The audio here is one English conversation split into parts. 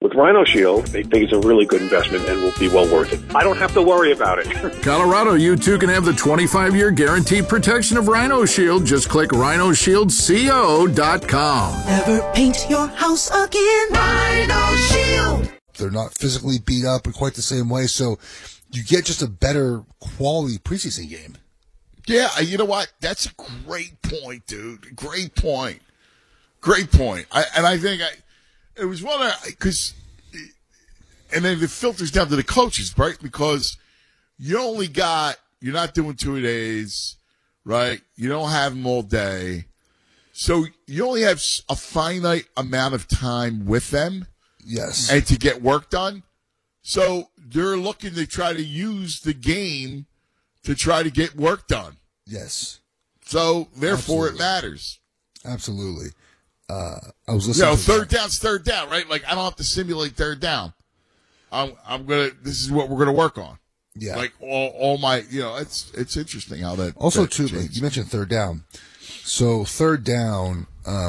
With Rhino Shield, they think it's a really good investment and will be well worth it. I don't have to worry about it. Colorado, you too can have the 25-year guaranteed protection of Rhino Shield. Just click rhinoshieldco.com. Never paint your house again. Rhino Shield. They're not physically beat up in quite the same way, so you get just a better quality preseason game. Yeah, you know what? That's a great point, dude. Great point. Great point. I think it was one of, because, and then it filters down to the coaches, right? Because you're not doing 2 days, right? You don't have them all day. So you only have a finite amount of time with them. Yes. And to get work done. So they're looking to try to use the game to try to get work done. Yes. So therefore Absolutely. it matters. Absolutely. I was listening to third down's third down, right? Like I don't have to simulate third down. This is what we're gonna work on. Yeah. Like all my, it's interesting how that also that too, changes. like you mentioned third down. So third down,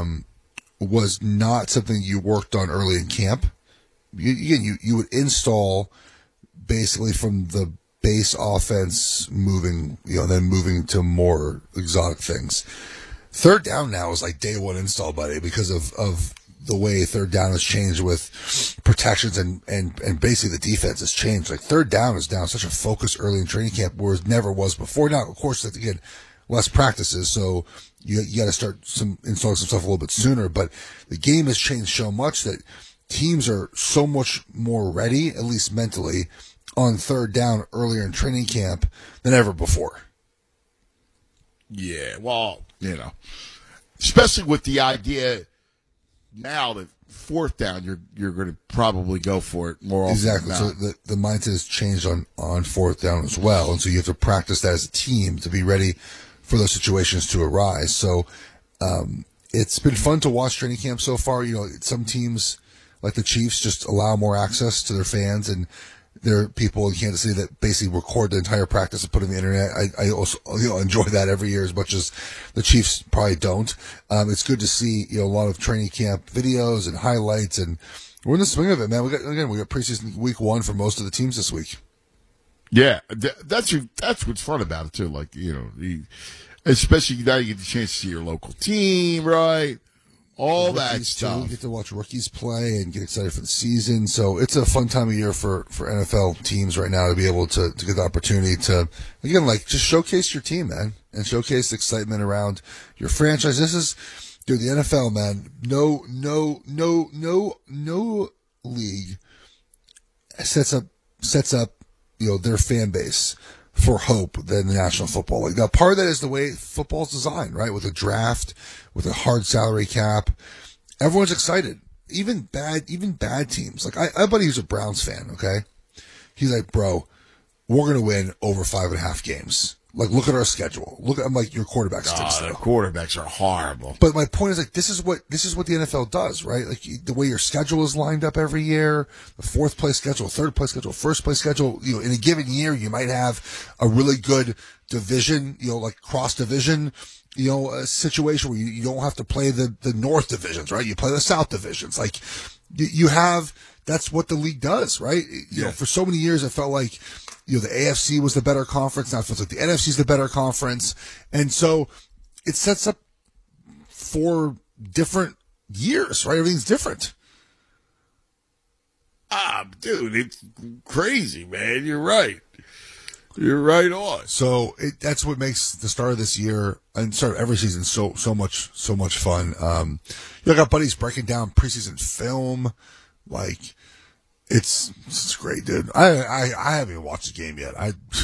was not something you worked on early in camp. You would install basically from the base offense moving, then moving to more exotic things. Third down now is like day one install, buddy, because of the way third down has changed with protections and basically the defense has changed. Like third down is now such a focus early in training camp where it never was before. Now, of course, again, less practices, so you got to start installing some stuff a little bit sooner. But the game has changed so much that teams are so much more ready, at least mentally, on third down earlier in training camp than ever before. Yeah, well, especially with the idea now that fourth down, you're going to probably go for it more often. Exactly. Than So not. the mindset has changed on fourth down as well, and so you have to practice that as a team to be ready for those situations to arise. So it's been fun to watch training camp so far. Some teams like the Chiefs just allow more access to their fans, and there are people in Kansas City that basically record the entire practice and put it on the internet. I also enjoy that every year as much as the Chiefs probably don't. It's good to see a lot of training camp videos and highlights, and we're in the swing of it, man. We got preseason week 1 for most of the teams this week. Yeah, that's what's fun about it too. Like especially now you get the chance to see your local team, right? All that stuff. You get to watch rookies play and get excited for the season. So it's a fun time of year for NFL teams right now to be able to get the opportunity to, again, like just showcase your team, man, and showcase the excitement around your franchise. This is, dude, the NFL, man. No league sets up their fan base for hope than the National Football League. Now, part of that is the way football's designed, right? With a draft, with a hard salary cap. Everyone's excited. Even bad teams. Like, I have a buddy who's a Browns fan, okay? He's like, bro, we're going to win over 5.5 games. Like, look at our schedule. I'm like, your quarterback stinks. The quarterbacks are horrible. But my point is, like, this is what the NFL does, right? Like, the way your schedule is lined up every year, the fourth place schedule, third place schedule, first place schedule. In a given year, you might have a really good division, like cross division, a situation where you don't have to play the North divisions, right? You play the South divisions. Like, you have, that's what the league does, right? For so many years, it felt like, the AFC was the better conference. Now it feels like the NFC is the better conference. And so it sets up for different years, right? Everything's different. Dude, it's crazy, man. You're right. You're right on. So that's what makes the start of this year and start of every season so much fun. I got buddies breaking down preseason film, like, It's great, dude. I haven't even watched the game yet.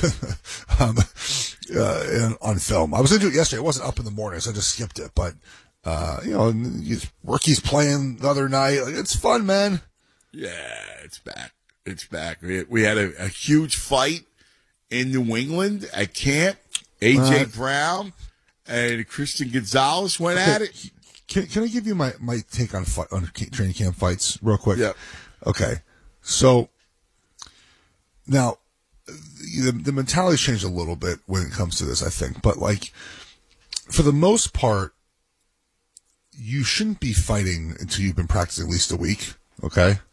On film. I was going to do it yesterday. It wasn't up in the morning, so I just skipped it. But, rookies playing the other night. Like, it's fun, man. Yeah, it's back. It's back. We had a huge fight in New England at camp. A.J. Brown and Christian Gonzalez went at it. Can I give you my take on training camp fights real quick? Yeah. Okay. So now the mentality's changed a little bit when it comes to this, I think. But like, for the most part, you shouldn't be fighting until you've been practicing at least a week. Okay.